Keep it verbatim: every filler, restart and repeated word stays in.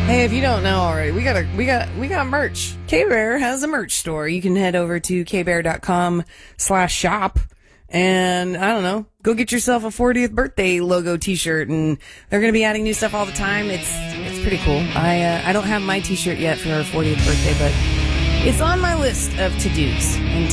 Hey, if you don't know already, we got a we got we got merch. K-Bear has a merch store. You can head over to kbear.com slash shop and I don't know, go get yourself a fortieth birthday logo t-shirt, and they're going to be adding new stuff all the time. It's it's pretty cool. I uh, I don't have my t-shirt yet for our fortieth birthday, but it's on my list of to-dos and